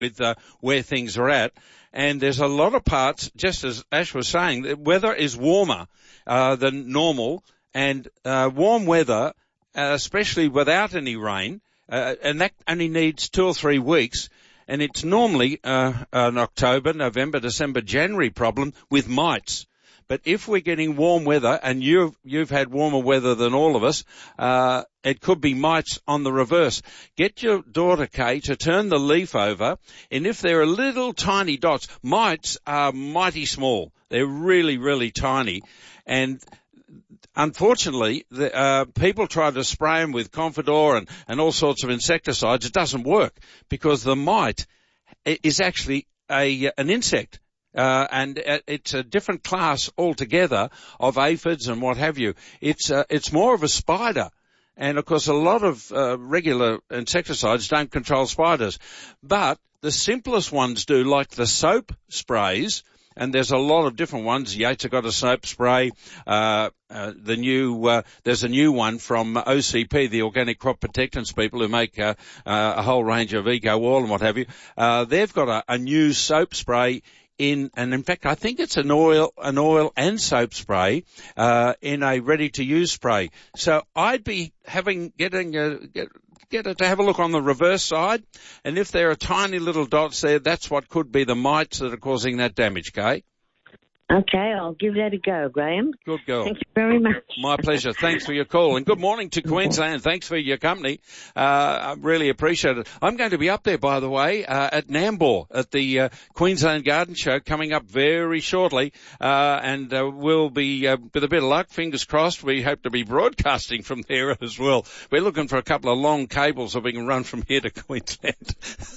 with where things are at. And there's a lot of parts, just as Ash was saying, the weather is warmer than normal, and warm weather, especially without any rain, and that only needs 2 or 3 weeks, and it's normally an October, November, December, January problem with mites. But if we're getting warm weather, and you've had warmer weather than all of us, it could be mites on the reverse. Get your daughter, Kay, to turn the leaf over, and if there are little tiny dots, mites are mighty small. They're really, really tiny. And unfortunately, people try to spray them with Confidor and all sorts of insecticides. It doesn't work because the mite is actually an insect. And it's a different class altogether of aphids and what have you. It's more of a spider. And of course, a lot of regular insecticides don't control spiders. But the simplest ones do, like the soap sprays, and there's a lot of different ones. Yates have got a soap spray. There's a new one from OCP, the Organic Crop Protectants people who make a whole range of Eco Oil and what have you. They've got a new soap spray and in fact, I think it's an oil and soap spray, in a ready-to-use spray. So I'd be getting it to have a look on the reverse side, and if there are tiny little dots there, that's what could be the mites that are causing that damage, Kay. Okay, I'll give that a go, Graham. Good girl. Thank you very much. My pleasure. Thanks for your call. And good morning to Queensland. Thanks for your company. I really appreciate it. I'm going to be up there, by the way, at Nambour at the Queensland Garden Show coming up very shortly. And we'll be, with a bit of luck, fingers crossed, we hope to be broadcasting from there as well. We're looking for a couple of long cables that we can run from here to Queensland.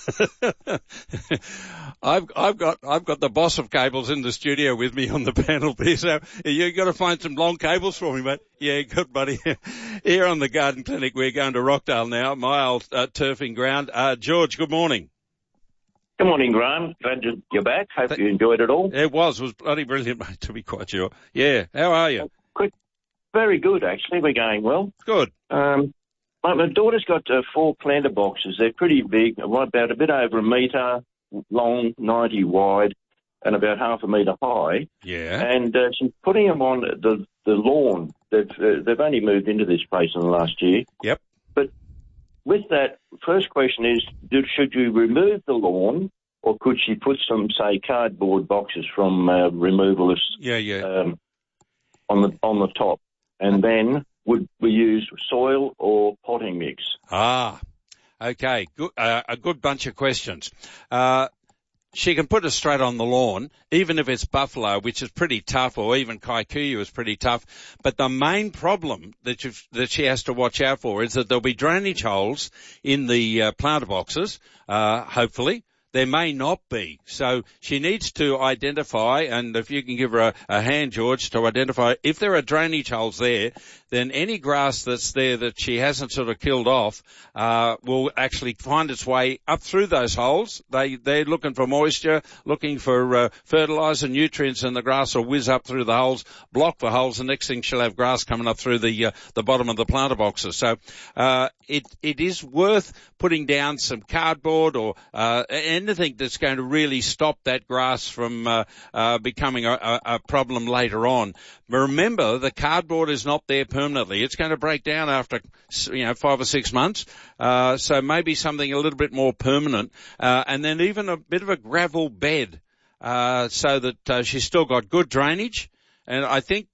I've got the boss of cables in the studio with me on the panel there, so you got to find some long cables for me, mate. Yeah, good, buddy. Here on the Garden Clinic, we're going to Rockdale now, my old turfing ground. George, good morning. Good morning, Graham. Glad you're back. Hope you enjoyed it all. It was bloody brilliant, mate, to be quite sure. Yeah, how are you? Very good, actually. We're going well. Good. My daughter's got 4 planter boxes. They're pretty big, about a bit over 1 metre long, 90 wide, and about half a metre high. Yeah. And she's putting them on the lawn. They've only moved into this place in the last year. Yep. But with that, first question is, should you remove the lawn, or could she put some, say, cardboard boxes from removalists? On the top, and then would we use soil or potting mix? Okay. Good, a good bunch of questions. She can put it straight on the lawn, even if it's buffalo, which is pretty tough, or even kikuyu is pretty tough. But the main problem that she has to watch out for is that there'll be drainage holes in the planter boxes, hopefully. There may not be. So she needs to identify, and if you can give her a hand, George, to identify if there are drainage holes there, then any grass that's there that she hasn't sort of killed off will actually find its way up through those holes. They're looking for moisture, looking for fertilizer, nutrients, and the grass will whiz up through the holes, block the holes, and next thing she'll have grass coming up through the bottom of the planter boxes. So it is worth putting down some cardboard or anything that's going to really stop that grass from becoming a problem later on. But remember, the cardboard is not there permanently. It's going to break down after 5 or 6 months. So maybe something a little bit more permanent, and then even a bit of a gravel bed, so that she's still got good drainage. And I think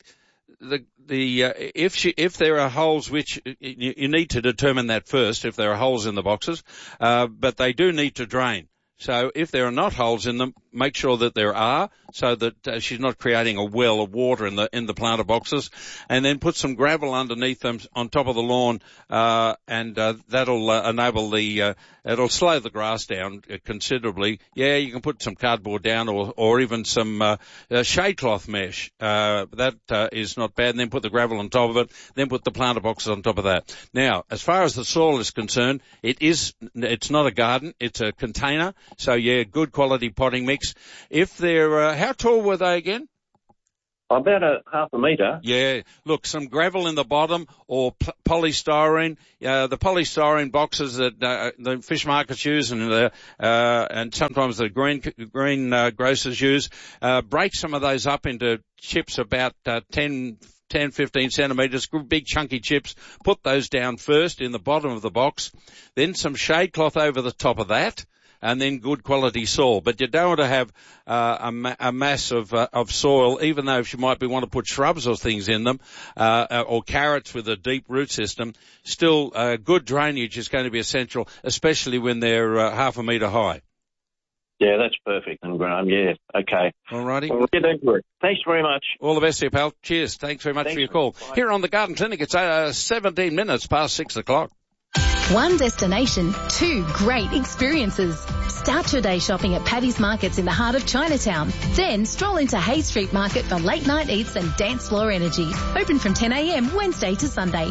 if there are holes, which you need to determine that first, if there are holes in the boxes, but they do need to drain. So if there are not holes in them, make sure that there are, so that she's not creating a well of water in the planter boxes. And then put some gravel underneath them on top of the lawn, and that'll enable it'll slow the grass down considerably. Yeah, you can put some cardboard down, or even some shade cloth mesh. That is not bad. And then put the gravel on top of it. Then put the planter boxes on top of that. Now, as far as the soil is concerned, it's not a garden. It's a container. So yeah, good quality potting mix. If they're, how tall were they again? About a half a metre. Yeah. Look, some gravel in the bottom or polystyrene. The polystyrene boxes that the fish markets use and sometimes the green grocers use, break some of those up into chips about 10, 15 centimetres, big chunky chips. Put those down first in the bottom of the box. Then some shade cloth over the top of that. And then good quality soil. But you don't want to have a mass of soil, even though if you might want to put shrubs or things in them, or carrots with a deep root system. Still, good drainage is going to be essential, especially when they're half a metre high. Yeah, that's perfect, and Graham. Yeah, okay. All righty. Well, we'll get into it. Thanks very much. All the best to you, pal. Cheers. Thanks very much for your call. Bye. Here on the Garden Clinic, it's 17 minutes past 6 o'clock. One destination, two great experiences. Start your day shopping at Paddy's Markets in the heart of Chinatown. Then stroll into Hay Street Market for late night eats and dance floor energy. Open from 10 a.m. Wednesday to Sunday.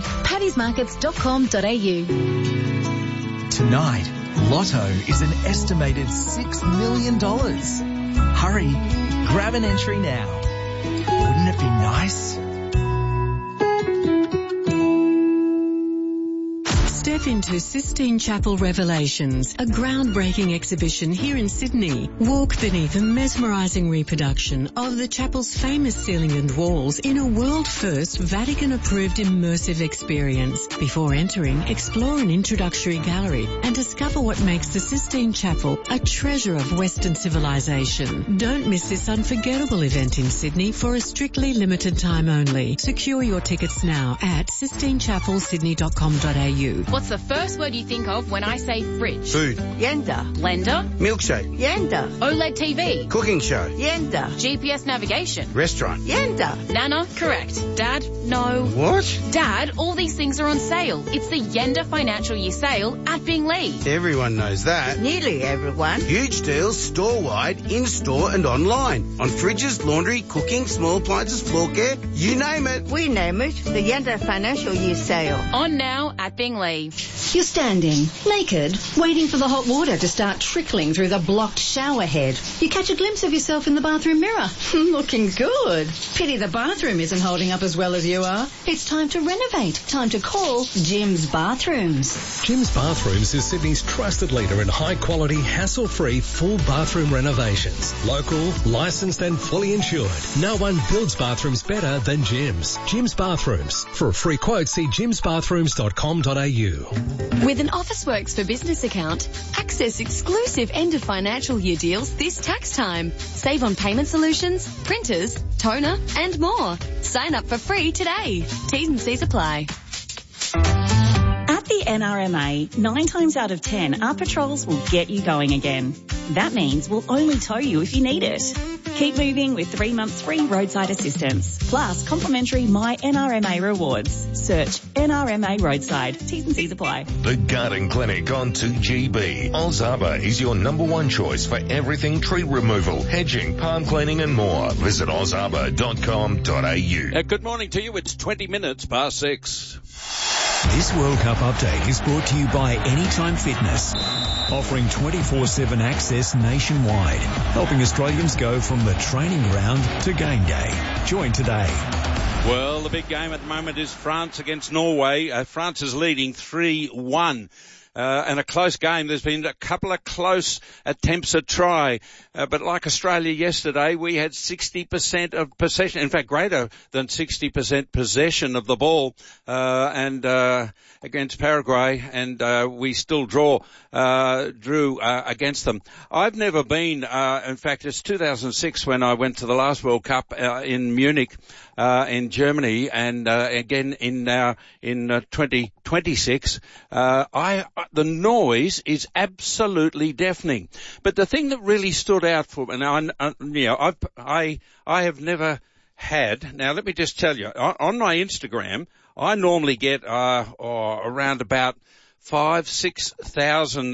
paddysmarkets.com.au. Tonight, Lotto is an estimated $6 million. Hurry, grab an entry now. Wouldn't it be nice? Step into Sistine Chapel Revelations, a groundbreaking exhibition here in Sydney. Walk beneath a mesmerising reproduction of the chapel's famous ceiling and walls in a world-first Vatican-approved immersive experience. Before entering, explore an introductory gallery and discover what makes the Sistine Chapel a treasure of Western civilization. Don't miss this unforgettable event in Sydney for a strictly limited time only. Secure your tickets now at sistinechapelsydney.com.au. What's the first word you think of when I say fridge? Food. Yenda. Blender. Milkshake. Yenda. OLED TV. Cooking show. Yenda. GPS navigation. Restaurant. Yenda. Nana. Correct. Dad. No. What? Dad, all these things are on sale. It's the Yenda Financial Year Sale at Binglee. Everyone knows that. Nearly everyone. Huge deals store-wide, in-store and online. On fridges, laundry, cooking, small appliances, floor care, you name it. We name it the Yenda Financial Year Sale. On now at Binglee. You're standing, naked, waiting for the hot water to start trickling through the blocked shower head. You catch a glimpse of yourself in the bathroom mirror. Looking good. Pity the bathroom isn't holding up as well as you are. It's time to renovate. Time to call Jim's Bathrooms. Jim's Bathrooms is Sydney's trusted leader in high-quality, hassle-free, full bathroom renovations. Local, licensed and fully insured. No one builds bathrooms better than Jim's. Jim's Bathrooms. For a free quote, see jimsbathrooms.com.au. With an Officeworks for Business account, access exclusive end of financial year deals this tax time. Save on payment solutions, printers, toner and more. Sign up for free today. T's and C's apply. At the NRMA, 9 times out of 10, our patrols will get you going again. That means we'll only tow you if you need it. Keep moving with 3 months free roadside assistance, plus complimentary My NRMA rewards. Search NRMA Roadside. T's and C's apply. The Garden Clinic on 2GB. Oz Arbor is your #1 choice for everything tree removal, hedging, palm cleaning and more. Visit ozarbor.com.au. Good morning to you. It's 20 minutes past 6. This World Cup update is brought to you by Anytime Fitness, offering 24/7 access nationwide, helping Australians go from the training ground to game day. Join today. Well, the big game at the moment is France against Norway. France is leading 3-1. And a close game. There's been a couple of close attempts at try. But like Australia yesterday, we had 60% of possession. In fact, greater than 60% possession of the ball, against Paraguay. And, we still drew against them. I've never been, in fact, it's 2006 when I went to the last World Cup, in Munich, in Germany, and, again in 2026. The noise is absolutely deafening. But the thing that really stood out for me, and I have never had. Now let me just tell you, on my Instagram, I normally get around about 5,000-6,000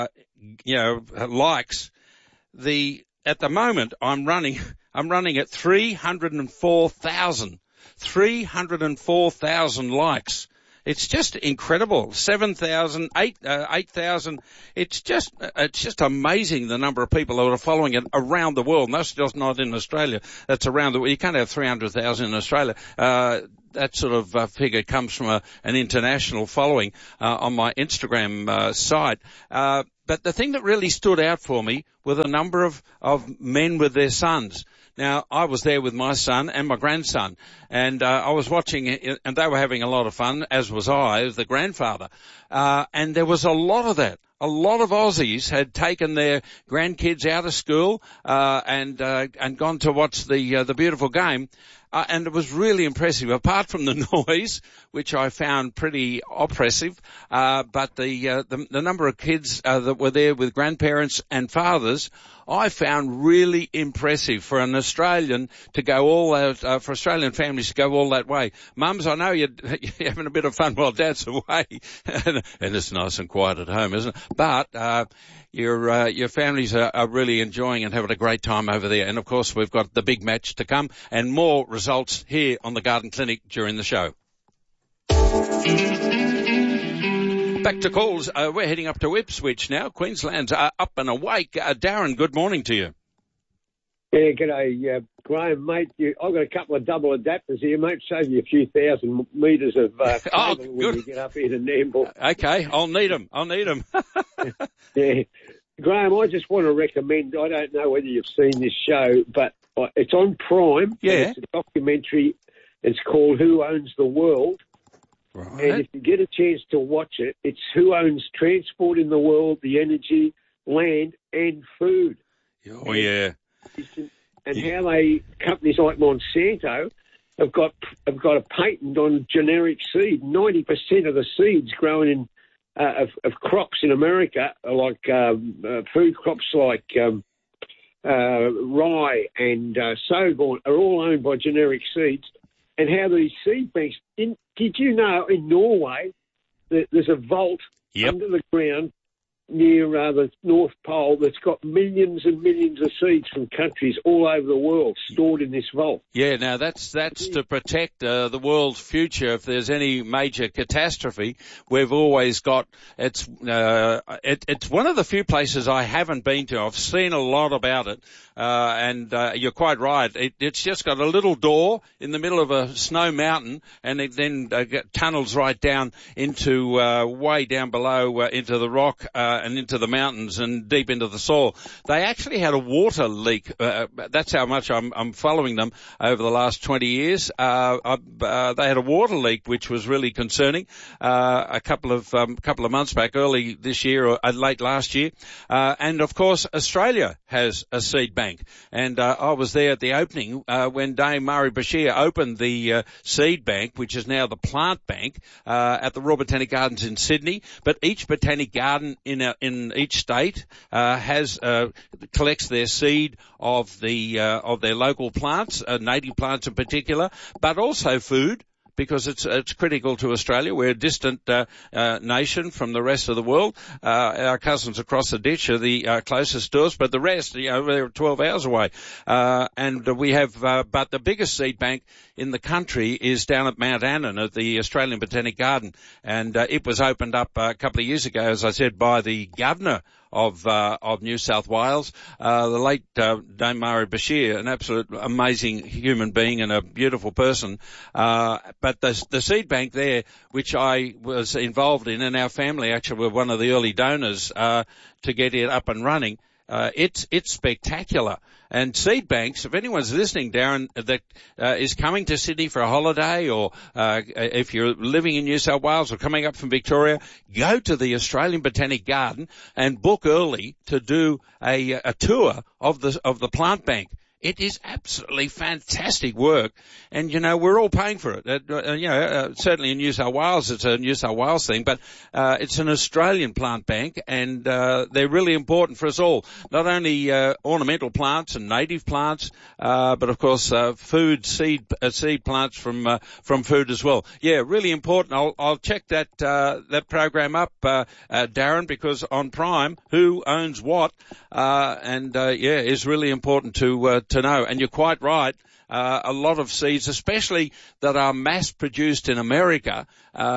likes. At the moment I'm running at 304,000 likes. It's just incredible. 7,000, 8,000. It's just amazing the number of people that are following it around the world. And that's just not in Australia. That's around the world. You can't have 300,000 in Australia. That sort of figure comes from an international following on my Instagram site. But the thing that really stood out for me were the number of men with their sons. Now, I was there with my son and my grandson, and I was watching it, and they were having a lot of fun, as was I, as the grandfather. And there was a lot of that. A lot of Aussies had taken their grandkids out of school and gone to watch the beautiful game. And it was really impressive, apart from the noise, which I found pretty oppressive. But the number of kids that were there with grandparents and fathers, I found really impressive for an Australian to go all out, for Australian families to go all that way. Mums, I know you're having a bit of fun while Dad's away, and it's nice and quiet at home, isn't it? But your families are really enjoying and having a great time over there. And of course, we've got the big match to come and more results here on the Garden Clinic during the show. Back to calls. We're heading up to Ipswich now. Queensland's up and awake. Darren, good morning to you. Yeah, g'day, Graham, mate. I've got a couple of double adapters here, mate. Save you a few thousand metres of cable when you get up here to Nambour. Okay, I'll need them. Yeah. Graham, I just want to recommend, I don't know whether you've seen this show, but it's on Prime. Yeah. It's a documentary. It's called Who Owns the World? Right. And if you get a chance to watch it, it's who owns transport in the world, the energy, land, and food. Oh, yeah. And how companies like Monsanto have got a patent on generic seed. 90% of the seeds grown in of crops in America, like food crops like rye and sorghum, are all owned by generic seeds. And how these seed banks, did you know in Norway that there's a vault under the ground near the North Pole that's got millions and millions of seeds from countries all over the world stored in this vault? Yeah, now that's to protect the world's future if there's any major catastrophe. We've always got, it's one of the few places I haven't been to. I've seen a lot about it. And you're quite right. It's just got a little door in the middle of a snow mountain, and it then tunnels right down into way down below into the rock and into the mountains and deep into the soil. They actually had a water leak. That's how much I'm following them over the last 20 years. They had a water leak, which was really concerning. A couple of months back, early this year or late last year, and of course Australia has a seed bank. And I was there at the opening when Dame Murray Bashir opened the seed bank, which is now the plant bank, at the Royal Botanic Gardens in Sydney. But each botanic garden in each state collects their seed of their local plants, native plants in particular, but also food, because it's critical to Australia. We're a distant nation from the rest of the world. Our cousins across the ditch are the closest to us, but the rest, they're 12 hours away. And we have, but the biggest seed bank in the country is down at Mount Annan at the Australian Botanic Garden. And it was opened up a couple of years ago, as I said, by the governor of New South Wales, the late Dame Murray Bashir, an absolute amazing human being and a beautiful person. But the seed bank there, which I was involved in, and our family actually were one of the early donors to get it up and running. It's spectacular. And seed banks, if anyone's listening, Darren, that is coming to Sydney for a holiday, or if you're living in New South Wales or coming up from Victoria, go to the Australian Botanic Garden and book early to do a tour of the plant bank. It is absolutely fantastic work, and we're all paying for it. Certainly in New South Wales, it's a New South Wales thing, but it's an Australian plant bank, and they're really important for us all. Not only ornamental plants and native plants, but of course food seed plants from food as well. Yeah, really important. I'll check that program up, Darren, because on Prime, Who Owns What, is really important to to know. And you're quite right. A lot of seeds, especially that are mass-produced in America,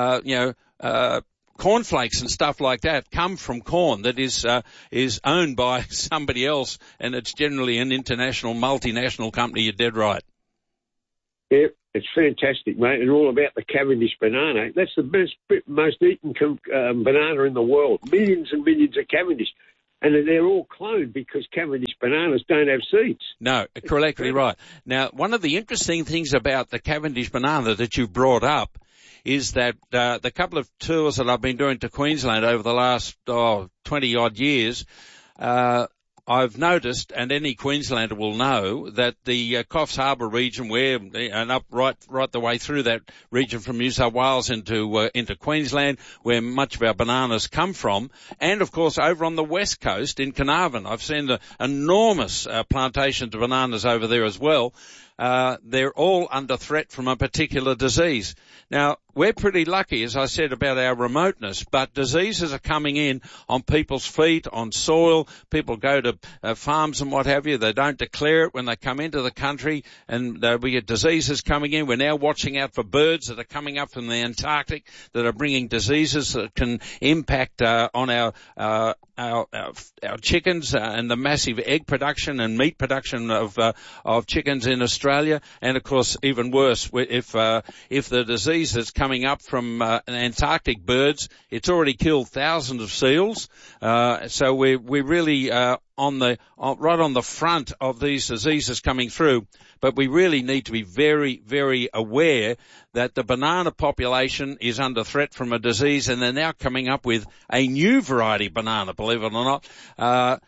cornflakes and stuff like that come from corn that is owned by somebody else, and it's generally an international, multinational company. You're dead right. Yep, it's fantastic, mate. And all about the Cavendish banana. That's the most eaten banana in the world. Millions and millions of Cavendish. And they're all cloned because Cavendish bananas don't have seeds. No, correctly right. Now, one of the interesting things about the Cavendish banana that you brought up is that the couple of tours that I've been doing to Queensland over the last 20-odd years, I've noticed, and any Queenslander will know, that the Coffs Harbour region, and up right the way through that region from New South Wales into Queensland, where much of our bananas come from, and of course over on the west coast in Carnarvon, I've seen the enormous plantations of bananas over there as well. They're all under threat from a particular disease. Now, we're pretty lucky, as I said, about our remoteness, but diseases are coming in on people's feet, on soil. People go to farms and what have you. They don't declare it when they come into the country, and we get diseases coming in. We're now watching out for birds that are coming up from the Antarctic that are bringing diseases that can impact on our chickens and the massive egg production and meat production of chickens in Australia. And of course, even worse, if the disease that's coming up from Antarctic birds, it's already killed thousands of seals. So we're really right on the front of these diseases coming through. But we really need to be very, very aware that the banana population is under threat from a disease, and they're now coming up with a new variety banana, believe it or not.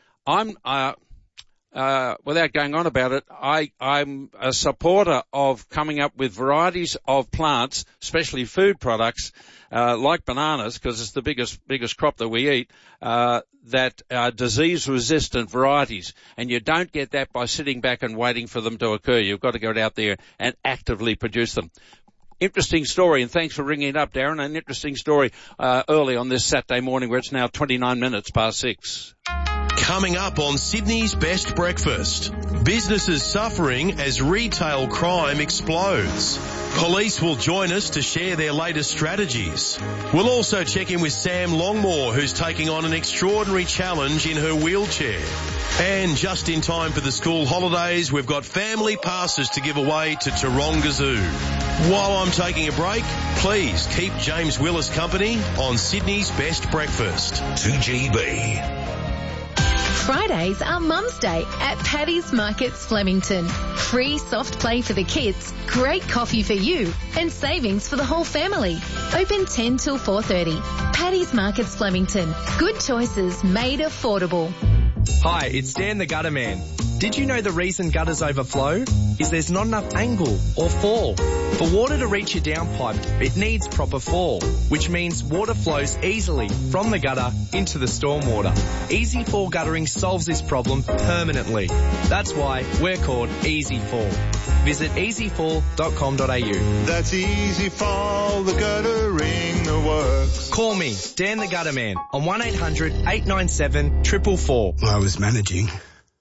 Without going on about it, I'm a supporter of coming up with varieties of plants, especially food products, like bananas, because it's the biggest crop that we eat, that are disease-resistant varieties. And you don't get that by sitting back and waiting for them to occur. You've got to go out there and actively produce them. Interesting story, and thanks for ringing it up, Darren. An interesting story early on this Saturday morning, where it's now 29 minutes past 6. Coming up on Sydney's Best Breakfast, businesses suffering as retail crime explodes. Police will join us to share their latest strategies. We'll also check in with Sam Longmore, who's taking on an extraordinary challenge in her wheelchair. And just in time for the school holidays, we've got family passes to give away to Taronga Zoo. While I'm taking a break, please keep James Willis company on Sydney's Best Breakfast. 2GB. Fridays are Mum's Day at Paddy's Markets Flemington. Free soft play for the kids, great coffee for you, and savings for the whole family. Open 10 till 4:30. Paddy's Markets Flemington. Good choices made affordable. Hi, it's Dan the Gutter Man. Did you know the reason gutters overflow is there's not enough angle or fall? For water to reach your downpipe, it needs proper fall, which means water flows easily from the gutter into the stormwater. Easy Fall Guttering solves this problem permanently. That's why we're called Easy Fall. Visit easyfall.com.au. That's Easy Fall, the guttering that works. Call me, Dan the Gutter Man, on 1800 897 444. I was managing.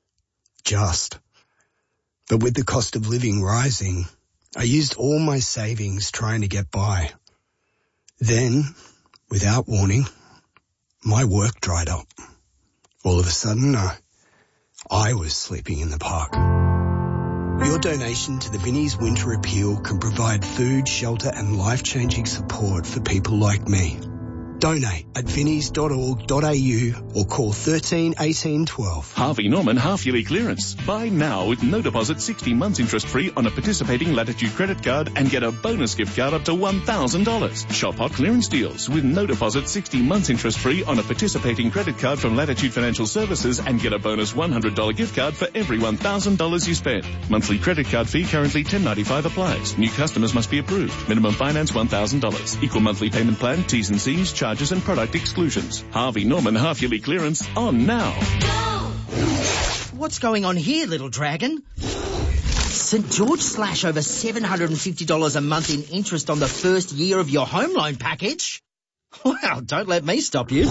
But with the cost of living rising, I used all my savings trying to get by. Then, without warning, my work dried up. All of a sudden, I was sleeping in the park. Your donation to the Vinnie's Winter Appeal can provide food, shelter and life-changing support for people like me. Donate at vinnies.org.au or call 13 18 12. Harvey Norman half-yearly clearance. Buy now with no deposit, 60 months interest-free on a participating Latitude credit card and get a bonus gift card up to $1,000. Shop hot clearance deals with no deposit, 60 months interest-free on a participating credit card from Latitude Financial Services and get a bonus $100 gift card for every $1,000 you spend. Monthly credit card fee currently $10.95 applies. New customers must be approved. Minimum finance $1,000. Equal monthly payment plan, T's and C's, charges and product exclusions. Harvey Norman half-yearly clearance on now. What's going on here, little dragon? St. George slash over $750 a month in interest on the first year of your home loan package? Well, don't let me stop you.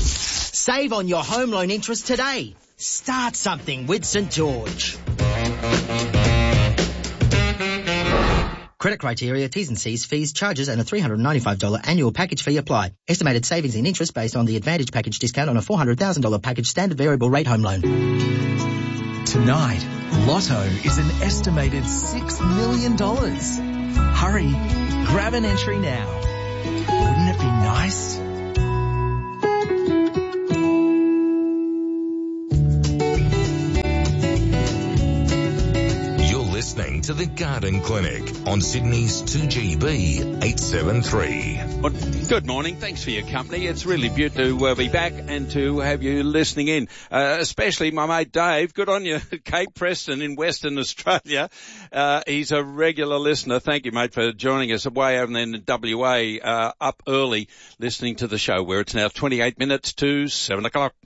Save on your home loan interest today. Start something with St. George. Credit criteria, T's and C's, fees, charges and a $395 annual package fee apply. Estimated savings in interest based on the Advantage package discount on a $400,000 package standard variable rate home loan. Tonight, Lotto is an estimated $6 million. Hurry, grab an entry now. Wouldn't it be nice? Listening to the Garden Clinic on Sydney's 2GB 873. Good morning. Thanks for your company. It's really beautiful to be back and to have you listening in, especially my mate Dave. Good on you, Cape Preston in Western Australia. He's a regular listener. Thank you, mate, for joining us away over in WA, up early listening to the show, where it's now 28 minutes to 7 o'clock.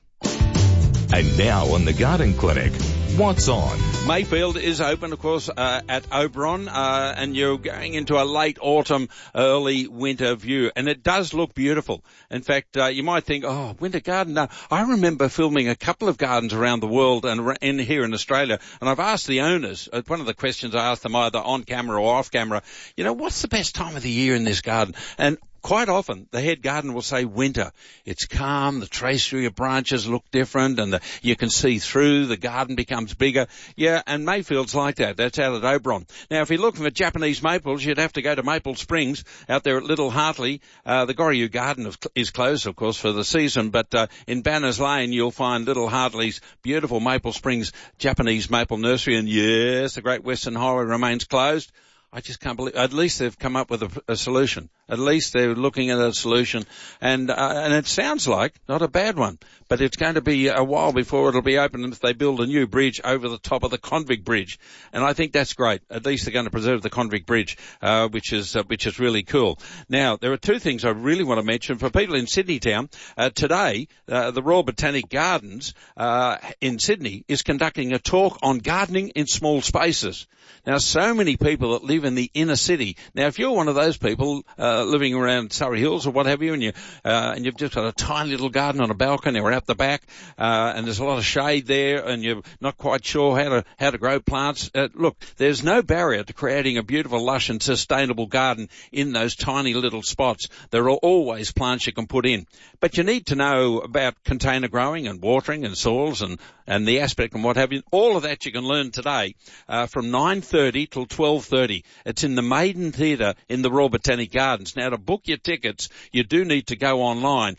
And now on the Garden Clinic, what's on? Mayfield is open, of course, at Oberon, and you're going into a late autumn, early winter view, and it does look beautiful. In fact, you might think, oh, winter garden. No, I remember filming a couple of gardens around the world and here in Australia, and I've asked the owners, one of the questions I asked them either on camera or off camera, what's the best time of the year in this garden? And quite often, the head gardener will say winter. It's calm, the tracery of branches look different, and you can see through, the garden becomes bigger. Yeah, and Mayfield's like that. That's out at Oberon. Now, if you're looking for Japanese maples, you'd have to go to Maple Springs out there at Little Hartley. The Goryu Garden is closed, of course, for the season, but in Banners Lane, you'll find Little Hartley's beautiful Maple Springs Japanese maple nursery, and yes, the Great Western Highway remains closed. I just can't believe, at least they've come up with a solution. At least they're looking at a solution, and it sounds like not a bad one, but it's going to be a while before it'll be open if they build a new bridge over the top of the Convict Bridge. And I think that's great. At least they're going to preserve the Convict Bridge, which is really cool. Now, there are two things I really want to mention for people in Sydney town. Today, the Royal Botanic Gardens, in Sydney is conducting a talk on gardening in small spaces. Now, so many people that live in the inner city. Now, if you're one of those people, living around Surrey Hills or what have you, and you've just got a tiny little garden on a balcony or out the back, and there's a lot of shade there, and you're not quite sure how to grow plants. Look, there's no barrier to creating a beautiful, lush and sustainable garden in those tiny little spots. There are always plants you can put in. But you need to know about container growing and watering and soils and the aspect and what have you. All of that you can learn today, from 9:30 till 12:30. It's in the Maiden Theatre in the Royal Botanic Gardens. Now, to book your tickets, you do need to go online,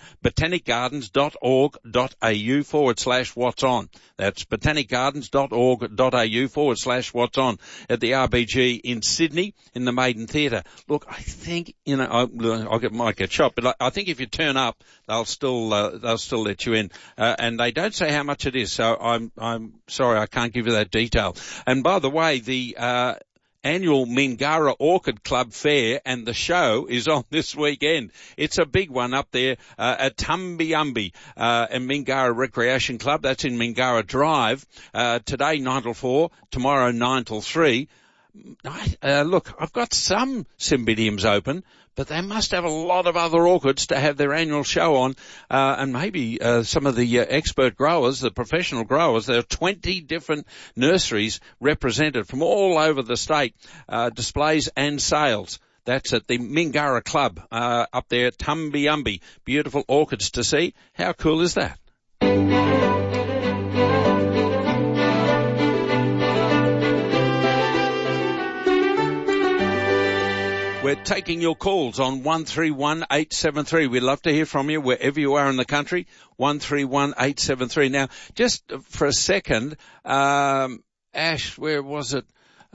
botanicgardens.org.au/what's on. That's botanicgardens.org.au/what's on at the RBG in Sydney in the Maiden Theatre. Look, I think, might get shot, but I think if you turn up, they'll still let you in. And they don't say how much it is, so I'm sorry I can't give you that detail. And by the way, the annual Mingara Orchid Club Fair and the show is on this weekend. It's a big one up there at Tumbiumbi and Mingara Recreation Club. That's in Mingara Drive. Today 9 till 4, tomorrow 9 till 3. Look, I've got some cymbidiums open, but they must have a lot of other orchids to have their annual show on, and maybe some of the expert growers, the professional growers. There are 20 different nurseries represented from all over the state, displays and sales. That's at the Mingara Club up there at Tumbiumbi. Beautiful orchids to see. How cool is that? We're taking your calls on 131873. We'd love to hear from you wherever you are in the country. 131873. Now, just for a second, Ash, where was it?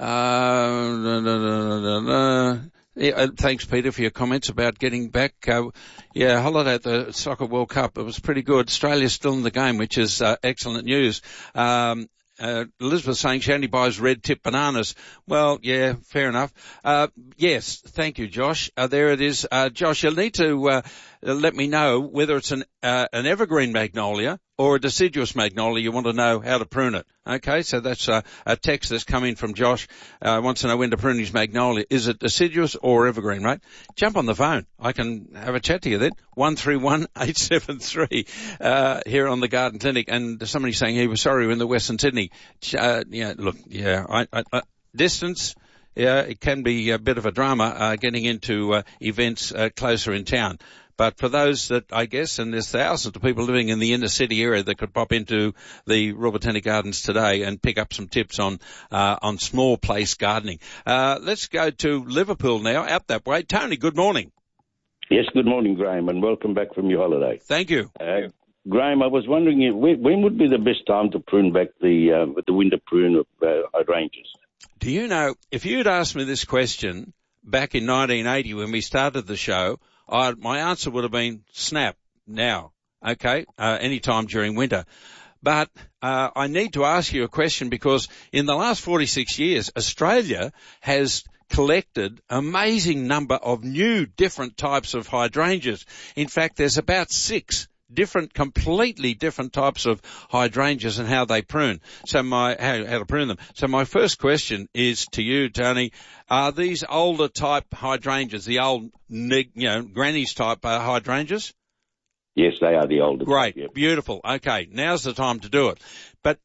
Thanks, Peter, for your comments about getting back. Holiday at the Soccer World Cup. It was pretty good. Australia's still in the game, which is excellent news. Elizabeth saying she only buys red tip bananas. Well, yeah, fair enough. Yes, thank you, Josh. There it is. Josh, you'll need to let me know whether it's an evergreen magnolia or a deciduous magnolia. You want to know how to prune it. Okay, so that's a text that's coming from Josh. Wants to know when to prune his magnolia. Is it deciduous or evergreen, right? Jump on the phone. I can have a chat to you then. 131873 here on the Garden Clinic. And somebody's saying he was sorry we're in the Western Sydney. Distance it can be a bit of a drama getting into events closer in town. But for those that, I guess, and there's thousands of people living in the inner city area that could pop into the Royal Botanic Gardens today and pick up some tips on small place gardening. Let's go to Liverpool now, out that way. Tony, good morning. Yes, good morning, Graham, and welcome back from your holiday. Thank you. Graham, I was wondering when would be the best time to prune back the winter prune of hydrangeas? Do you know, if you'd asked me this question back in 1980 when we started the show, my answer would have been snap now, okay, any time during winter. But I need to ask you a question because in the last 46 years, Australia has collected amazing number of new different types of hydrangeas. In fact, there's about 6 completely different types of hydrangeas and how they prune. So how to prune them. So my first question is to you, Tony. Are these older type hydrangeas, the old, granny's type hydrangeas? Yes, they are the older. Great. Yep. Beautiful. Okay. Now's the time to do it. But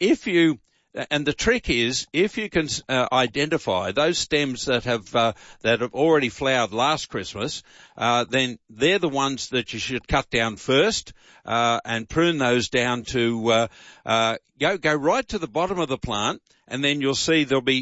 and the trick is, if you can identify those stems that have already flowered last Christmas, then they're the ones that you should cut down first, and prune those down to go right to the bottom of the plant, and then you'll see there'll be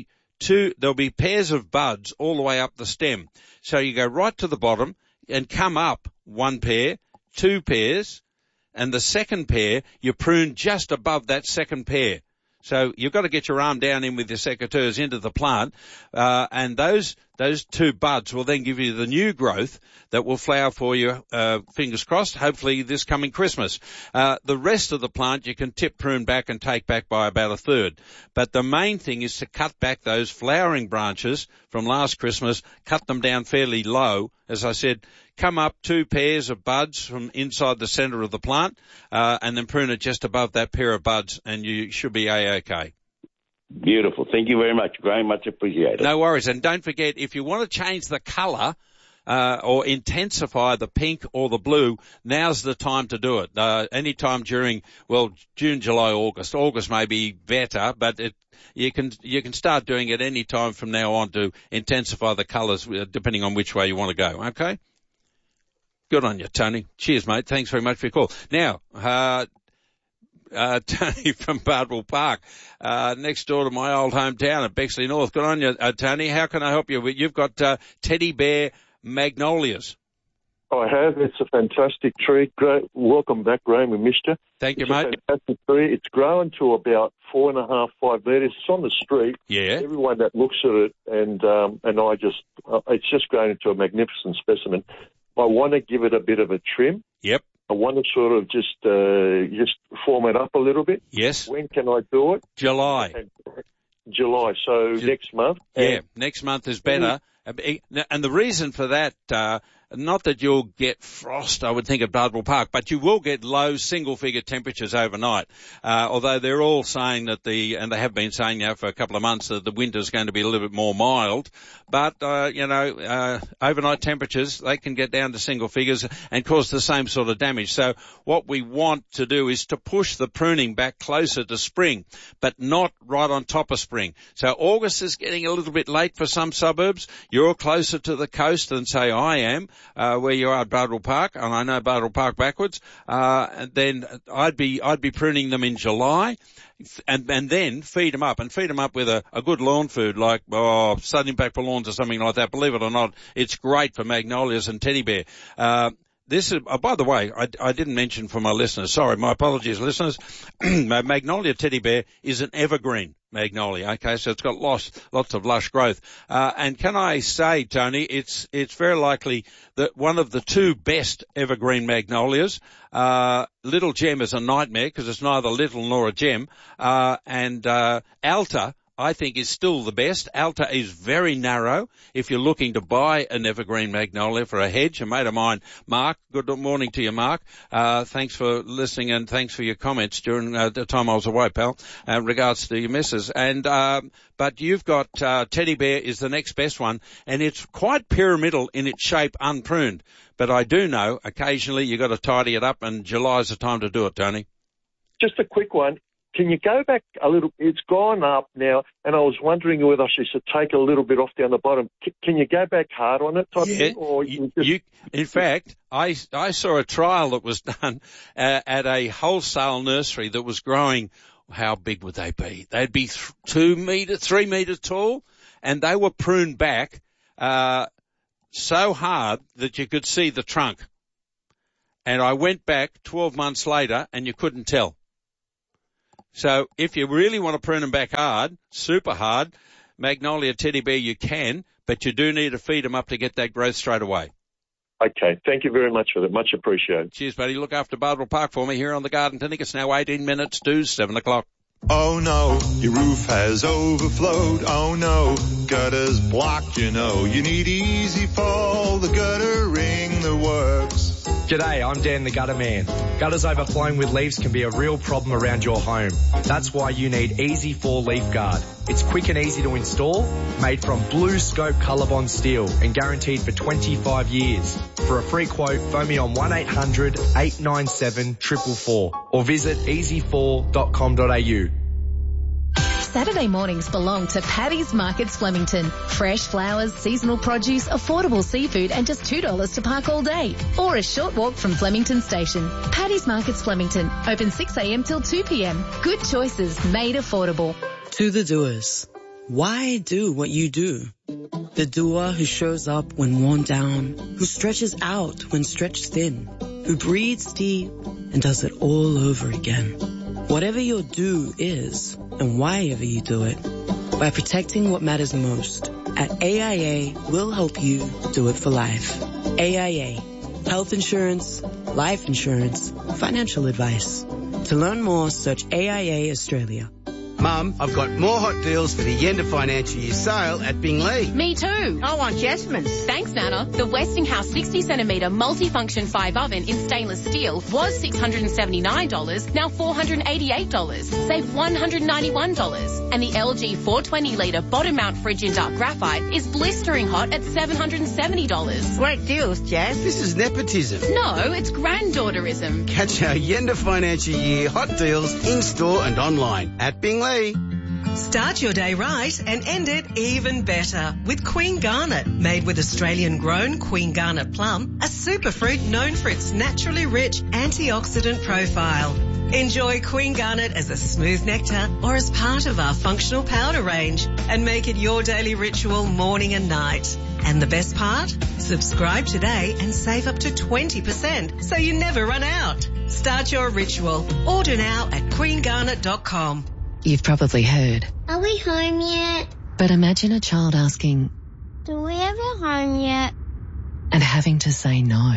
pairs of buds all the way up the stem. So you go right to the bottom and come up 1 pair, 2 pairs, and the second pair you prune just above that second pair. So you've got to get your arm down in with your secateurs into the plant, and those 2 buds will then give you the new growth that will flower for you, fingers crossed, hopefully this coming Christmas. The rest of the plant you can tip prune back and take back by about 1/3. But the main thing is to cut back those flowering branches from last Christmas, cut them down fairly low. As I said, come up 2 pairs of buds from inside the centre of the plant, and then prune it just above that pair of buds, and you should be A-OK. Beautiful. Thank you very much, Graham. Much appreciated. No worries. And don't forget, if you want to change the colour or intensify the pink or the blue, now's the time to do it. Any time during, June, July, August. August may be better, but you can start doing it any time from now on to intensify the colours, depending on which way you want to go. Okay? Good on you, Tony. Cheers, mate. Thanks very much for your call. Now, Tony from Bardwell Park, next door to my old hometown at Bexley North. Good on you, Tony. How can I help you? You've got teddy bear magnolias. I have. It's a fantastic tree. Great. Welcome back, Graham. We missed you. Thank you, mate. It's a fantastic tree. It's grown to about 4.5, 5 metres. It's on the street. Yeah. Everyone that looks at it, and it's just grown into a magnificent specimen. I want to give it a bit of a trim. Yep. I want to sort of just form it up a little bit. Yes. When can I do it? July. So next month. Yeah, next month is better. And the reason for that, not that you'll get frost, I would think, at Bardwell Park, but you will get low single-figure temperatures overnight. Although they're all saying that and they have been saying now for a couple of months that the winter's going to be a little bit more mild. But, overnight temperatures, they can get down to single figures and cause the same sort of damage. So what we want to do is to push the pruning back closer to spring, but not right on top of spring. So August is getting a little bit late for some suburbs. You're closer to the coast than, say, I am, where you are at Bardwell Park, and I know Bardwell Park backwards. And then I'd be pruning them in July, and then feed them up with a good lawn food like Southern Impact for Lawns or something like that. Believe it or not, it's great for magnolias and teddy bear. This is, by the way, I didn't mention for my listeners. Sorry, my apologies, listeners. Magnolia teddy bear is an evergreen magnolia. Okay, so it's got lots of lush growth. And can I say, Tony, it's very likely that one of the 2 best evergreen magnolias, Little Gem is a nightmare because it's neither little nor a gem, and Alta, I think, is still the best. Alta is very narrow. If you're looking to buy an evergreen magnolia for a hedge, a mate of mine, Mark, good morning to you, Mark. Thanks for listening and thanks for your comments during the time I was away, pal, in regards to your missus. And, but you've got, teddy bear is the next best one, and it's quite pyramidal in its shape, unpruned. But I do know occasionally you've got to tidy it up, and July's the time to do it, Tony. Just a quick one. can you go back a little? It's gone up now, and I was wondering whether I should take a little bit off down the bottom. Can you go back hard on it, type thing? Or in fact, I saw a trial that was done at a wholesale nursery that was growing. How big would they be? They'd be 3 meters tall, and they were pruned back so hard that you could see the trunk. And I went back 12 months later, and you couldn't tell. So if you really want to prune them back hard, super hard, Magnolia Teddy Bear you can, but you do need to feed them up to get that growth straight away. Okay, thank you very much for that. Much appreciated. Cheers, buddy. Look after Bardwell Park for me here on the Garden Clinic. It's now 18 minutes to 7 o'clock. Oh no, your roof has overflowed. Oh no, gutters blocked, you know. You need Easy Fall, the gutter ring that works. G'day, I'm Dan the Gutter Man. Gutters overflowing with leaves can be a real problem around your home. That's why you need Easy Fall Leaf Guard. It's quick and easy to install, made from Blue Scope Colorbond steel and guaranteed for 25 years. For a free quote, phone me on 1-800-897-444 or visit easyfall.com.au. Saturday mornings belong to Paddy's Markets Flemington. Fresh flowers, seasonal produce, affordable seafood and just $2 to park all day. Or a short walk from Flemington Station. Paddy's Markets Flemington. Open 6 a.m. till 2 p.m. Good choices made affordable. To the doers. Why do what you do? The doer who shows up when worn down, who stretches out when stretched thin, who breathes deep and does it all over again. Whatever your do is, and why ever you do it, by protecting what matters most, at AIA, we'll help you do it for life. AIA. Health insurance, life insurance, financial advice. To learn more, search AIA Australia. Mum, I've got more hot deals for the Yenda financial year sale at Bingley. Me too. I want Jasmine's. Thanks, Nana. The Westinghouse 60cm multifunction 5 oven in stainless steel was $679, now $488. Save $191. And the LG 420-litre bottom mount fridge in dark graphite is blistering hot at $770. Great deals, Jazz. This is nepotism. No, it's granddaughterism. Catch our Yenda financial year hot deals in-store and online at Bingley. Start your day right and end it even better with Queen Garnet. Made with Australian-grown Queen Garnet plum, a superfruit known for its naturally rich antioxidant profile. Enjoy Queen Garnet as a smooth nectar or as part of our functional powder range and make it your daily ritual morning and night. And the best part? Subscribe today and save up to 20% so you never run out. Start your ritual. Order now at queengarnet.com. You've probably heard. Are we home yet? But imagine a child asking, Do we ever home yet? And having to say no.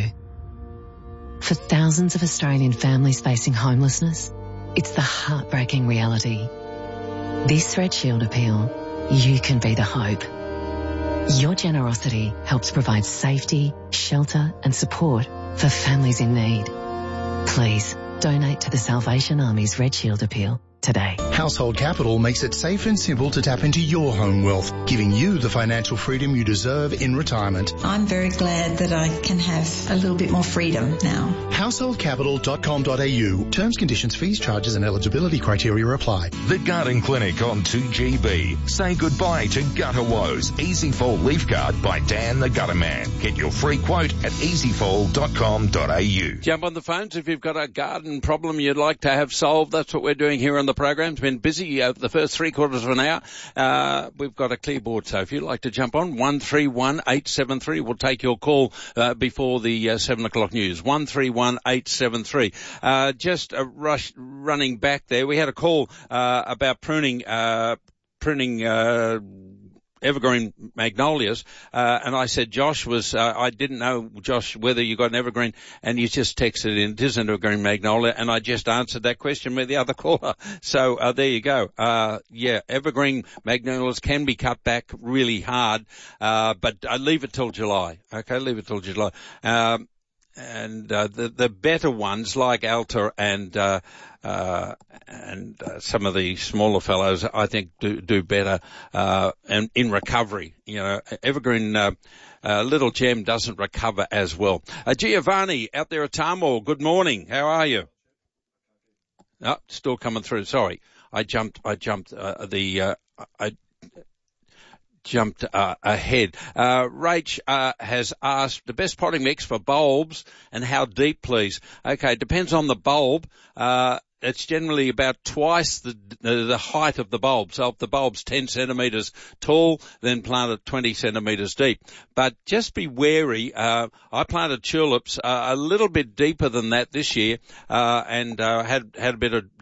For thousands of Australian families facing homelessness, it's the heartbreaking reality. This Red Shield appeal, you can be the hope. Your generosity helps provide safety, shelter and support for families in need. Please donate to the Salvation Army's Red Shield appeal today. Household Capital makes it safe and simple to tap into your home wealth, giving you the financial freedom you deserve in retirement. I'm very glad that I can have a little bit more freedom now. Householdcapital.com.au. Terms, conditions, fees, charges and eligibility criteria apply. The Garden Clinic on 2GB. Say goodbye to gutter woes. Easy Fall Leaf Guard by Dan the Gutter Man. Get your free quote at easyfall.com.au. Jump on the phones if you've got a garden problem you'd like to have solved. That's what we're doing here on the program. It's been busy over the first 3/4 of an hour. We've got a clear board, so if you'd like to jump on, 131873. We'll take your call before the 7 o'clock news. 131873. Just a rush running back there. We had a call about pruning evergreen magnolias, and I said Josh was, I didn't know, Josh, whether you got an evergreen, and you just texted in, it is an evergreen magnolia, and I just answered that question with the other caller. So, there you go. Yeah, evergreen magnolias can be cut back really hard, but I leave it till July. Okay, leave it till July. And the better ones like Alta and some of the smaller fellows, I think do better, and in recovery. You know, evergreen, Little Gem doesn't recover as well. Giovanni out there at Tamworth, good morning. How are you? Oh, still coming through. Sorry. I jumped ahead. Rach has asked the best potting mix for bulbs and how deep, please. Okay, depends on the bulb. It's generally about twice the height of the bulb. So if the bulb's 10 centimetres tall, then plant it 20 centimetres deep. But just be wary. I planted tulips a little bit deeper than that this year, and had a bit of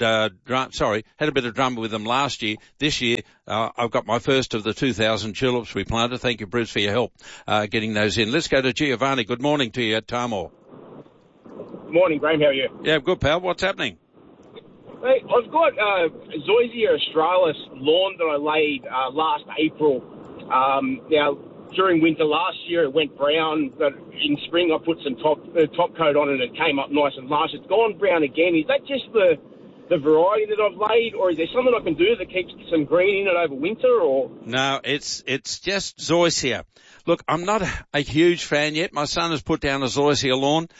drum with them last year. This year, I've got my first of the 2,000 tulips we planted. Thank you, Bruce, for your help getting those in. Let's go to Giovanni. Good morning to you at Tamor. Good morning, Graham. How are you? Yeah, good, pal. What's happening? Hey, I've got Zoysia australis lawn that I laid last April. Now, during winter last year, it went brown, but in spring I put some top coat on it and it came up nice and large. It's gone brown again. Is that just the variety that I've laid, or is there something I can do that keeps some green in it over winter? Or no, it's just Zoysia. Look, I'm not a huge fan yet. My son has put down a Zoysia lawn,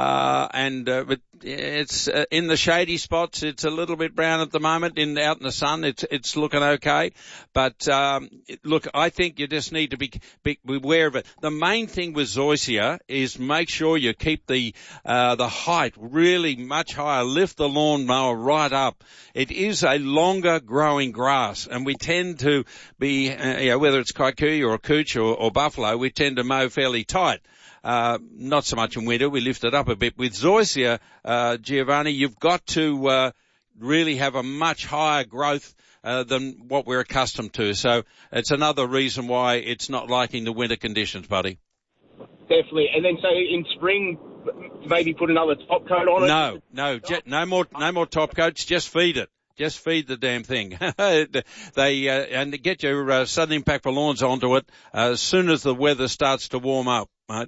but it's in the shady spots. It's a little bit brown at the moment. Out in the sun, it's looking okay. But look, I think you just need to be aware of it. The main thing with Zoysia is make sure you keep the height really much higher. Lift the lawnmower right up. It is a longer growing grass, and we tend to be, whether it's kikuyu or cooch or buffalo, we tend to mow fairly tight. Not so much in winter. We lift it up a bit. With Zoysia, Giovanni, you've got to really have a much higher growth than what we're accustomed to. So it's another reason why it's not liking the winter conditions, buddy. Definitely. And then so in spring, maybe put another top coat on it? No more top coats. Just feed it. Just feed the damn thing. And get your sudden impact for lawns onto it as soon as the weather starts to warm up, mate.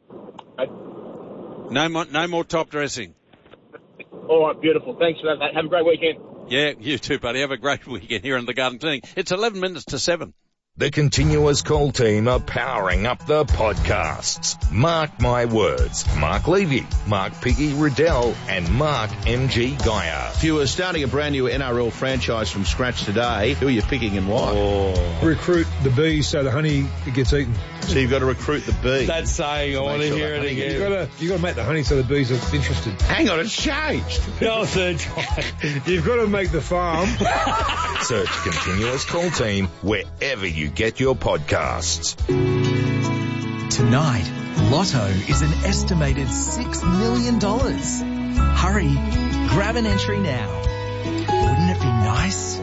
No more top dressing. All right, beautiful. Thanks for that. Have a great weekend. Yeah, you too, buddy. Have a great weekend here in the Garden Clinic. It's 11 minutes to 7. The Continuous Call team are powering up the podcasts. Mark my words. Mark Levy, Mark Piggy Riddell, and Mark M.G. Geyer. If you were starting a brand new NRL franchise from scratch today, who are you picking and why? Recruit the bees so the honey gets eaten. So you've got to recruit the bee. That's saying I want to hear it again. You've got to make the honey so the bees are interested. Hang on, it's changed. No, third time. You've got to make the farm. Search Continuous Call team wherever you get your podcasts. Tonight, Lotto is an estimated $6 million. Hurry, grab an entry now. Wouldn't it be nice?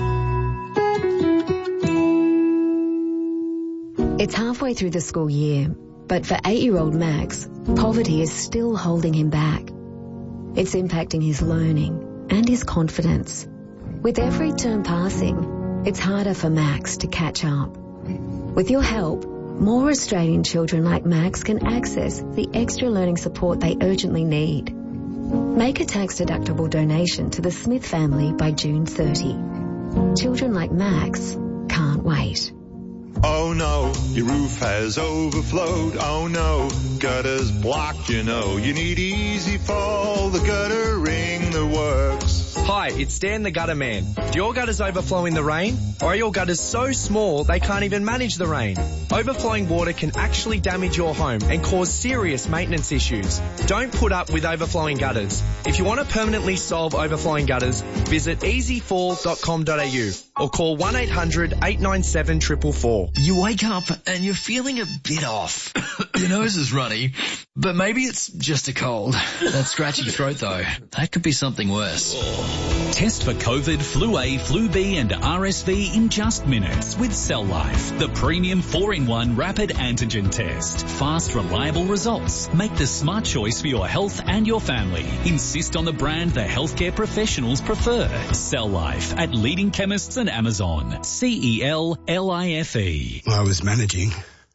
It's halfway through the school year, but for 8-year-old Max, poverty is still holding him back. It's impacting his learning and his confidence. With every term passing, it's harder for Max to catch up. With your help, more Australian children like Max can access the extra learning support they urgently need. Make a tax-deductible donation to the Smith family by June 30. Children like Max can't wait. Oh no, your roof has overflowed. Oh no, gutters blocked, you know. You need Easy Fall, the gutter ring that works. Hi, it's Dan the Gutter Man. Do your gutters overflow in the rain? Or are your gutters so small they can't even manage the rain? Overflowing water can actually damage your home and cause serious maintenance issues. Don't put up with overflowing gutters. If you want to permanently solve overflowing gutters, visit easyfall.com.au or call 1-800-897-444. You wake up and you're feeling a bit off. Your nose is runny, but maybe it's just a cold. That scratchy throat though, that could be something worse. Test for COVID, Flu A, Flu B and RSV in just minutes with Cell Life, the premium 4-in-1 rapid antigen test. Fast, reliable results. Make the smart choice for your health and your family. Insist on the brand the healthcare professionals prefer. Cell Life at leading chemists and Amazon. CELLIFE. I was managing.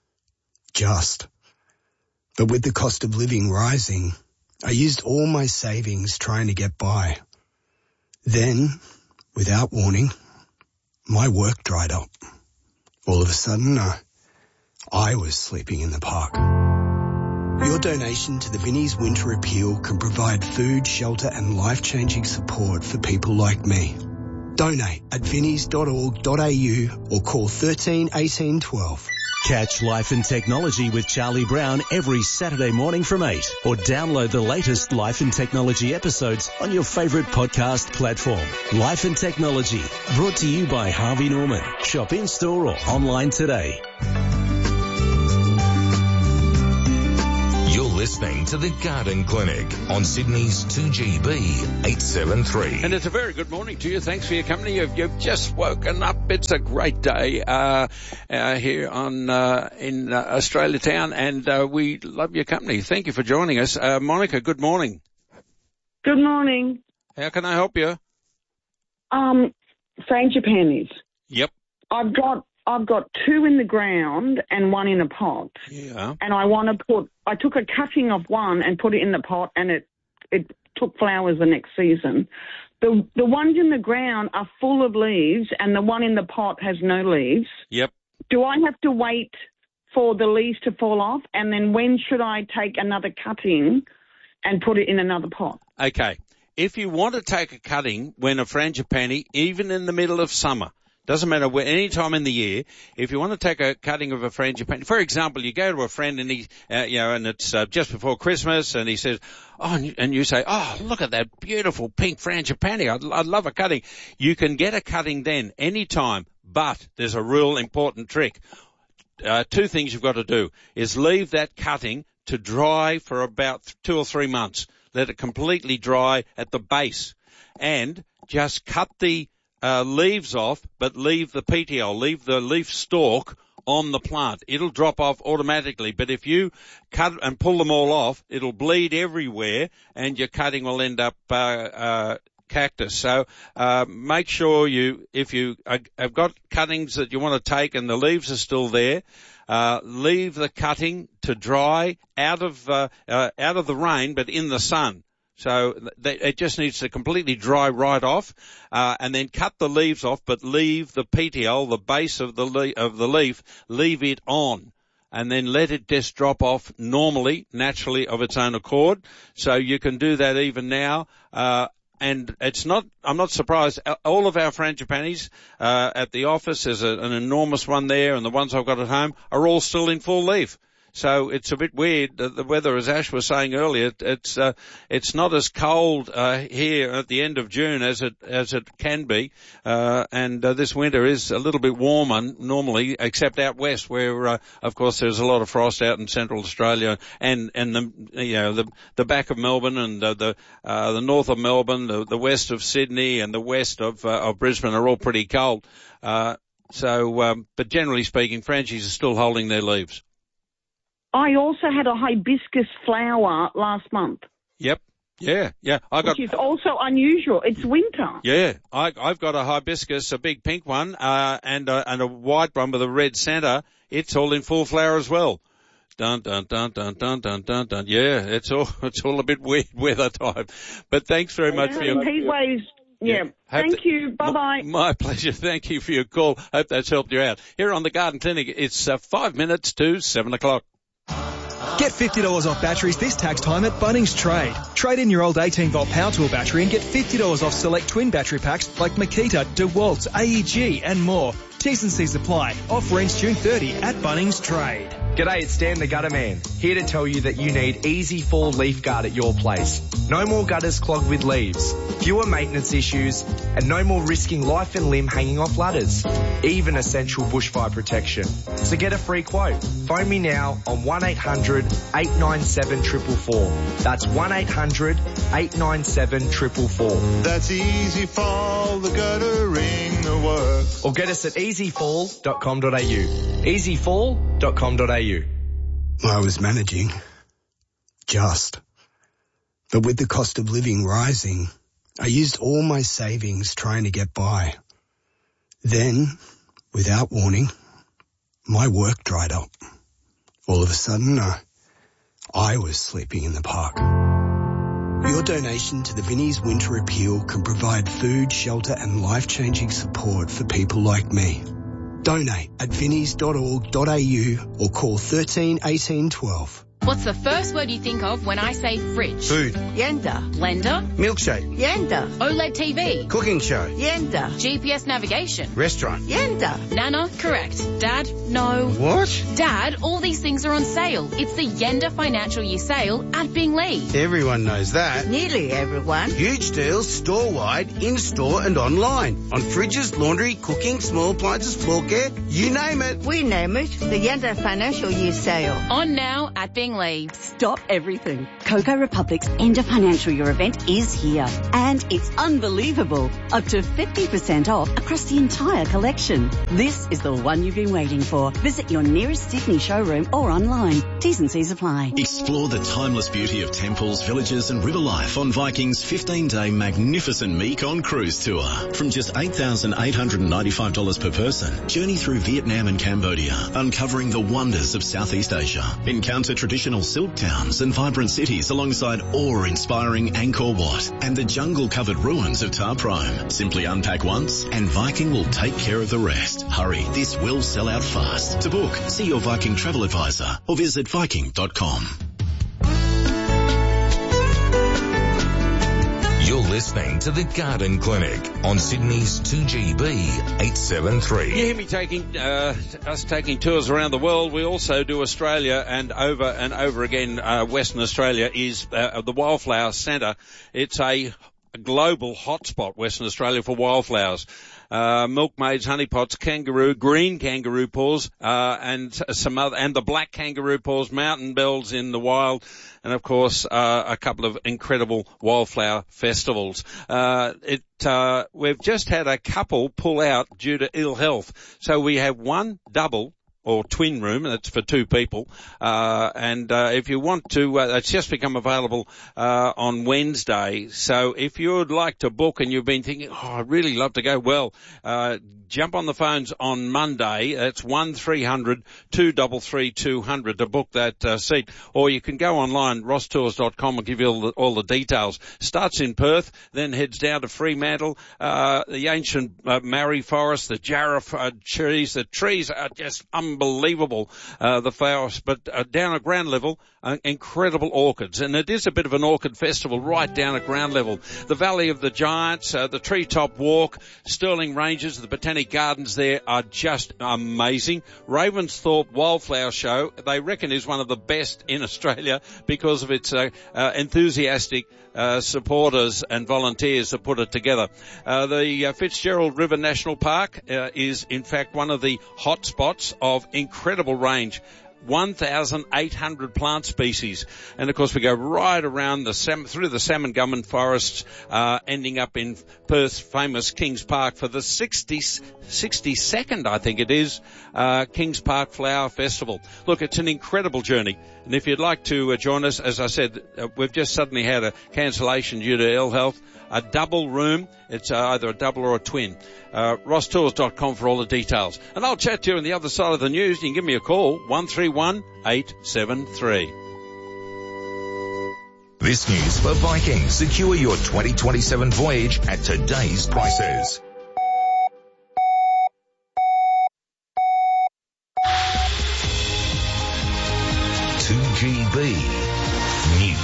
But with the cost of living rising, I used all my savings trying to get by. Then, without warning, my work dried up. All of a sudden, I was sleeping in the park. Your donation to the Vinnie's Winter Appeal can provide food, shelter and life-changing support for people like me. Donate at vinnies.org.au or call 13 18 12. Catch Life and Technology with Charlie Brown every Saturday morning from 8 or download the latest Life and Technology episodes on your favourite podcast platform. Life and Technology, brought to you by Harvey Norman. Shop in-store or online today. You're listening to The Garden Clinic on Sydney's 2GB 873. And it's a very good morning to you. Thanks for your company. You've just woken up. It's a great day here in Australia Town, and we love your company. Thank you for joining us. Monica, good morning. Good morning. How can I help you? Frangipanis. Yep. I've got 2 in the ground and 1 in a pot. Yeah. And I took a cutting of one and put it in the pot, and it took flowers the next season. The ones in the ground are full of leaves, and the one in the pot has no leaves. Yep. Do I have to wait for the leaves to fall off? And then when should I take another cutting and put it in another pot? Okay. If you want to take a cutting when a frangipani, even in the middle of summer, doesn't matter any time in the year, if you want to take a cutting of a frangipani, for example, you go to a friend and he, and it's just before Christmas, and he says, and you say, look at that beautiful pink frangipani, I'd love a cutting. You can get a cutting then, anytime, but there's a real important trick. 2 things you've got to do is leave that cutting to dry for about 2 or 3 months. Let it completely dry at the base, and just cut the leaves off, but leave the petiole, leave the leaf stalk on the plant. It'll drop off automatically, but if you cut and pull them all off, it'll bleed everywhere, and your cutting will end up cactus. So make sure if you have got cuttings that you want to take and the leaves are still there, leave the cutting to dry out of the rain, but in the sun. So it just needs to completely dry right off, and then cut the leaves off, but leave the petiole, the base of the leaf, leave it on, and then let it just drop off naturally of its own accord. So you can do that even now. And I'm not surprised. All of our frangipanis at the office, there's an enormous one there, and the ones I've got at home are all still in full leaf. So it's a bit weird. The weather, as Ash was saying earlier, it's not as cold here at the end of June as it can be, and this winter is a little bit warmer normally, except out west where of course there's a lot of frost out in Central Australia and the back of Melbourne and the north of Melbourne, the west of Sydney and the west of Brisbane are all pretty cold. But generally speaking, frangies are still holding their leaves. I also had a hibiscus flower last month. Yep. Yeah. Which is also unusual. It's winter. Yeah. I've got a hibiscus, a big pink one, and a white one with a red centre. It's all in full flower as well. Dun dun dun dun dun dun dun dun. Yeah, it's all a bit weird weather time. But thanks very much for your heat waves. Yeah. Thank you. Bye-bye. My pleasure. Thank you for your call. Hope that's helped you out. Here on the Garden Clinic, it's 5 minutes to 7 o'clock. Get $50 off batteries this tax time at Bunnings Trade. Trade in your old 18-volt power tool battery and get $50 off select twin battery packs like Makita, DeWalt, AEG and more. T's and C's apply. Offer ends June 30 at Bunnings Trade. G'day, it's Dan the Gutter Man, here to tell you that you need Easy Fall Leaf Guard at your place. No more gutters clogged with leaves, fewer maintenance issues, and no more risking life and limb hanging off ladders. Even essential bushfire protection. So get a free quote. Phone me now on 1-800-897-444. That's 1-800-897-444. That's Easy Fall, the guttering, the work. Or get us at easyfall.com.au. easyfall.com.au. I was managing. But with the cost of living rising, I used all my savings trying to get by. Then, without warning, my work dried up. All of a sudden, I was sleeping in the park. Your donation to the Vinnie's Winter Appeal can provide food, shelter and life-changing support for people like me. Donate at vinnies.org.au or call 13 18 12. What's the first word you think of when I say fridge? Food. Yenda. Blender. Milkshake. Yenda. OLED TV. Cooking show. Yenda. GPS navigation. Restaurant. Yenda. Nana, correct. Dad, no. What? Dad, all these things are on sale. It's the Yenda Financial Year Sale at Binglee. Everyone knows that. Nearly everyone. Huge deals store-wide, in-store and online. On fridges, laundry, cooking, small appliances, floor care, you name it. We name it the Yenda Financial Year Sale. On now at Binglee. Stop everything. Cocoa Republic's End of Financial Year event is here. And it's unbelievable. Up to 50% off across the entire collection. This is the one you've been waiting for. Visit your nearest Sydney showroom or online. T's and C's apply. Explore the timeless beauty of temples, villages and river life on Viking's 15-day magnificent Mekong cruise tour. From just $8,895 per person, journey through Vietnam and Cambodia, uncovering the wonders of Southeast Asia. Encounter traditional silk towns and vibrant cities alongside awe-inspiring Angkor Wat and the jungle-covered ruins of Ta Prohm. Simply unpack once and Viking will take care of the rest. Hurry, this will sell out fast. To book, see your Viking travel advisor or visit Viking.com. You're listening to The Garden Clinic on Sydney's 2GB 873. You hear me taking tours around the world. We also do Australia, and over again, Western Australia is the Wildflower Centre. It's a global hotspot, Western Australia, for wildflowers. Milkmaids, honeypots, kangaroo, green kangaroo paws, and some other, and the black kangaroo paws, mountain bells in the wild, and of course, a couple of incredible wildflower festivals. We've just had a couple pull out due to ill health. So we have one double or twin room, and it's for two people. If you want to, it's just become available on Wednesday. So if you would like to book and you've been thinking, I'd really love to go, well, jump on the phones on Monday. It's 1300-233-200 to book that seat. Or you can go online, rosstours.com, will give you all the details. Starts in Perth, then heads down to Fremantle, the ancient Marri Forest, the Jarrah trees. The trees are just unbelievable, the flowers, but down at ground level, incredible orchids. And it is a bit of an orchid festival right down at ground level. The Valley of the Giants, the Treetop Walk, Stirling Ranges, the Botanic Gardens there are just amazing. Ravensthorpe Wildflower Show, they reckon, is one of the best in Australia because of its enthusiastic supporters and volunteers that put it together. The Fitzgerald River National Park is in fact one of the hot spots of incredible range. 1,800 plant species. And of course we go right around through the salmon gum forests, ending up in Perth's famous Kings Park for the 62nd, I think it is, Kings Park Flower Festival. Look, it's an incredible journey. And if you'd like to join us, as I said, we've just suddenly had a cancellation due to ill health. A double room, it's either a double or a twin. rosstours.com for all the details. And I'll chat to you on the other side of the news. You can give me a call, 131873. This news for Viking. Secure your 2027 voyage at today's prices. GB News.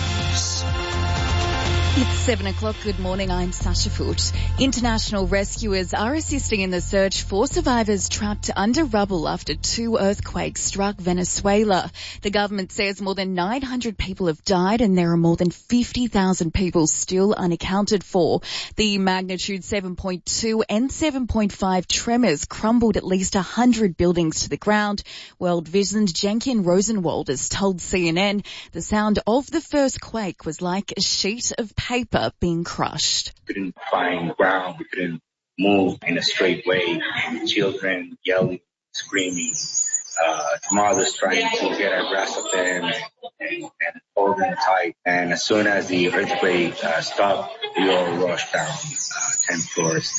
It's 7 o'clock. Good morning. I'm Sasha Foote. International rescuers are assisting in the search for survivors trapped under rubble after two earthquakes struck Venezuela. The government says more than 900 people have died and there are more than 50,000 people still unaccounted for. The magnitude 7.2 and 7.5 tremors crumbled at least 100 buildings to the ground. World Vision's Jenkin Rosenwald has told CNN the sound of the first quake was like a sheet of paper being crushed. We couldn't find ground. We couldn't move in a straight way. Children yelling, screaming. Mothers trying to get our grasp of them and hold them tight. And as soon as the earthquake stopped, we all rushed down 10 floors.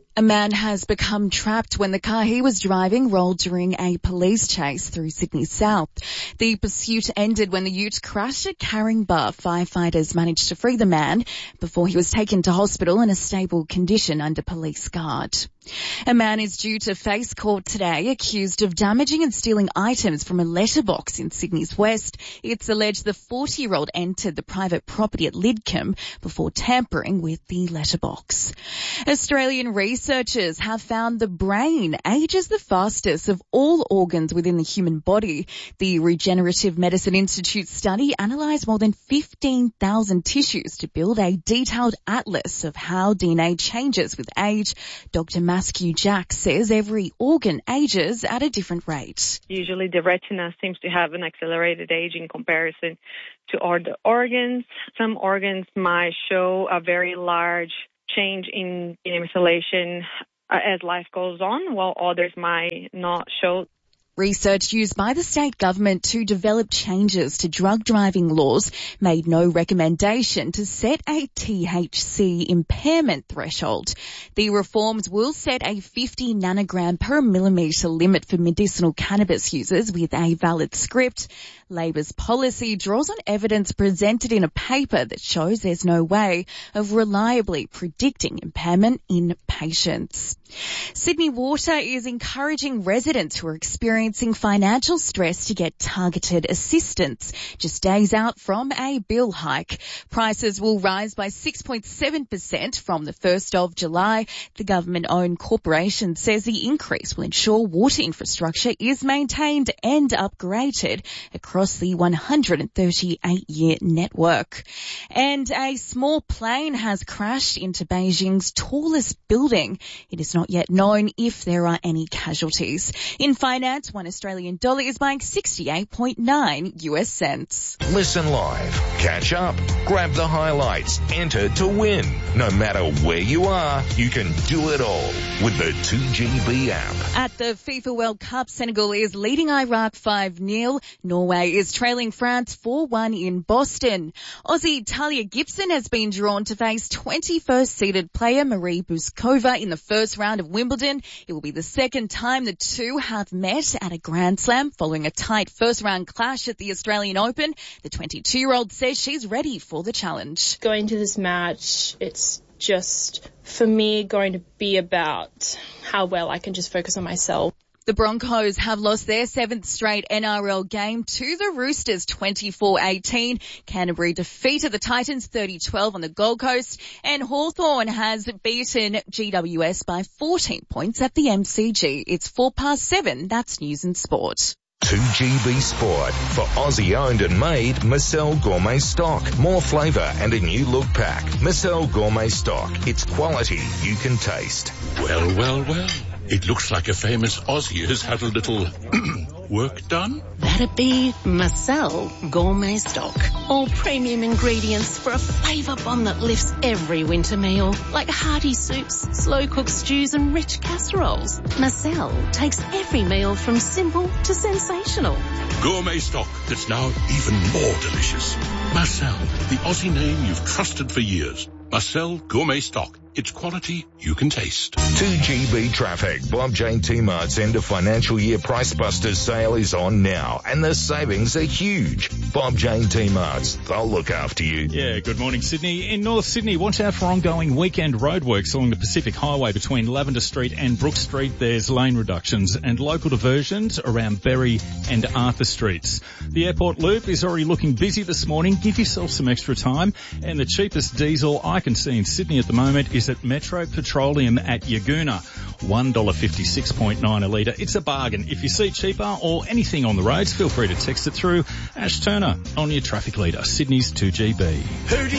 A man has become trapped when the car he was driving rolled during a police chase through Sydney South. The pursuit ended when the ute crashed at Caringbah. Firefighters managed to free the man before he was taken to hospital in a stable condition under police guard. A man is due to face court today accused of damaging and stealing items from a letterbox in Sydney's West. It's alleged the 40-year-old entered the private property at Lidcombe before tampering with the letterbox. Australian researchers have found the brain ages the fastest of all organs within the human body. The Regenerative Medicine Institute study analysed more than 15,000 tissues to build a detailed atlas of how DNA changes with age. Dr. Maskew Jack says every organ ages at a different rate. Usually the retina seems to have an accelerated age in comparison to other organs. Some organs might show a very large change in methylation as life goes on, while others might not show. Research used by the state government to develop changes to drug driving laws made no recommendation to set a THC impairment threshold. The reforms will set a 50 nanogram per millimetre limit for medicinal cannabis users with a valid script. Labor's policy draws on evidence presented in a paper that shows there's no way of reliably predicting impairment in patients. Sydney Water is encouraging residents who are experiencing financial stress to get targeted assistance just days out from a bill hike. Prices will rise by 6.7% from the 1st of July. The government-owned corporation says the increase will ensure water infrastructure is maintained and upgraded across the 138-year network. And a small plane has crashed into Beijing's tallest building. It is not yet known if there are any casualties. In finance, $1 is buying 68.9 US cents. Listen live, catch up, grab the highlights, enter to win. No matter where you are, you can do it all with the 2GB app. At the FIFA World Cup, Senegal is leading Iraq 5-0. Norway is trailing France 4-1 in Boston. Aussie Talia Gibson has been drawn to face 21st seeded player Marie Buskova in the first round of Wimbledon. It will be the second time the two have met at a Grand Slam following a tight first round clash at the Australian Open. The 22-year-old says she's ready for the challenge. Going to this match, it's just, for me, going to be about how well I can just focus on myself. The Broncos have lost their 7th straight NRL game to the Roosters 24-18. Canterbury defeated the Titans 30-12 on the Gold Coast, and Hawthorn has beaten GWS by 14 points at the MCG. It's 7:04. That's News and Sport. 2GB Sport for Aussie owned and made Marcel Gourmet stock. More flavour and a new look pack. Marcel Gourmet stock. It's quality you can taste. Well, well, well. It looks like a famous Aussie has had a little work done. That'd be Marcel Gourmet stock. All premium ingredients for a flavour bomb that lifts every winter meal, like hearty soups, slow-cooked stews and rich casseroles. Marcel takes every meal from simple to sensational. Gourmet stock that's now even more delicious. Marcel, the Aussie name you've trusted for years. Marcel Gourmet stock. It's quality you can taste. 2GB traffic. Bob Jane T-Mart's end of financial year Price Busters sale is on now, and the savings are huge. Bob Jane T-Mart's, they'll look after you. Yeah, good morning, Sydney. In North Sydney, watch out for ongoing weekend roadworks along the Pacific Highway between Lavender Street and Brook Street. There's lane reductions and local diversions around Berry and Arthur Streets. The airport loop is already looking busy this morning. Give yourself some extra time. And the cheapest diesel I can see in Sydney at the moment is at Metro Petroleum at Yagoona. $1.56.9 a litre. It's a bargain. If you see cheaper or anything on the roads, feel free to text it through. Ash Turner on your traffic leader, Sydney's 2GB. Who do